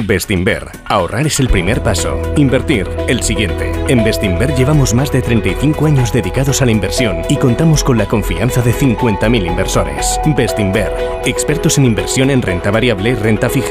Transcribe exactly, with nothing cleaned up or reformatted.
Bestinver. Ahorrar es el primer paso. Invertir, el siguiente. En Bestinver llevamos más de treinta y cinco años dedicados a la inversión y contamos con la confianza de cincuenta mil inversores. Bestinver. Expertos en inversión en renta variable, renta fija